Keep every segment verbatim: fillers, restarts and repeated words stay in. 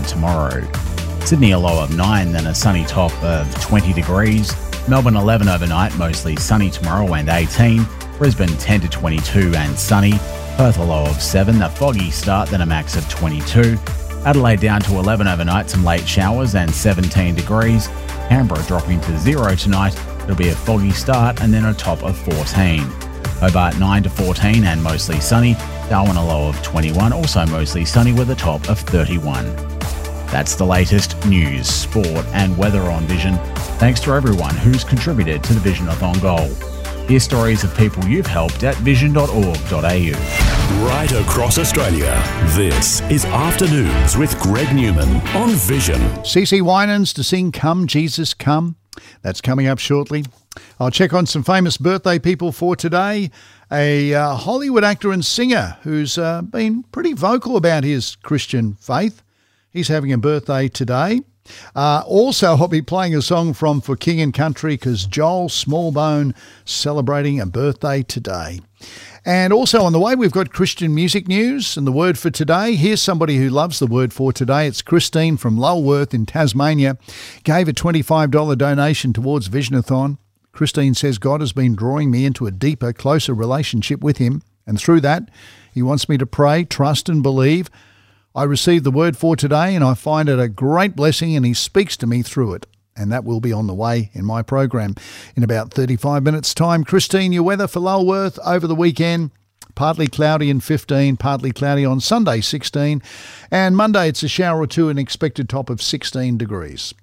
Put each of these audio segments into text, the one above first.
thirty-one tomorrow. Sydney a low of nine, then a sunny top of twenty degrees. Melbourne eleven overnight, mostly sunny tomorrow and eighteen. Brisbane ten to twenty-two and sunny. Perth a low of seven, a foggy start, then a max of twenty-two. Adelaide down to eleven overnight, some late showers and seventeen degrees. Canberra dropping to zero tonight. It'll be a foggy start and then a top of fourteen. Hobart nine to fourteen and mostly sunny. Darwin a low of twenty-one, also mostly sunny with a top of thirty-one. That's the latest news, sport and weather on Vision. Thanks to everyone who's contributed to the Visionathon goal. Hear stories of people you've helped at vision dot org dot a u. Right across Australia, this is Afternoons with Greg Newman on Vision. C C Winans to sing Come Jesus Come. That's coming up shortly. I'll check on some famous birthday people for today. A uh, Hollywood actor and singer who's uh, been pretty vocal about his Christian faith. He's having a birthday today. Uh, also, I'll be playing a song from For King and Country because Joel Smallbone celebrating a birthday today. And also on the way, we've got Christian music news and the word for today. Here's somebody who loves the word for today. It's Christine from Lulworth in Tasmania. Gave a twenty-five dollars donation towards Visionathon. Christine says God has been drawing me into a deeper, closer relationship with him. And through that, he wants me to pray, trust and believe. I received the word for today and I find it a great blessing and he speaks to me through it. And that will be on the way in my program in about thirty-five minutes' time. Christine, your weather for Lulworth over the weekend. Partly cloudy and fifteen, partly cloudy on Sunday, sixteen. And Monday it's a shower or two and expected top of sixteen degrees.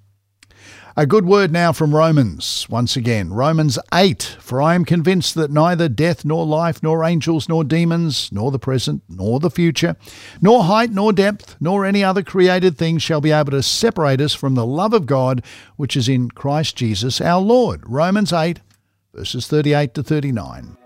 A good word now from Romans, once again. Romans eight, for I am convinced that neither death nor life, nor angels nor demons, nor the present, nor the future, nor height nor depth, nor any other created thing shall be able to separate us from the love of God, which is in Christ Jesus our Lord. Romans eight, verses thirty-eight to thirty-nine.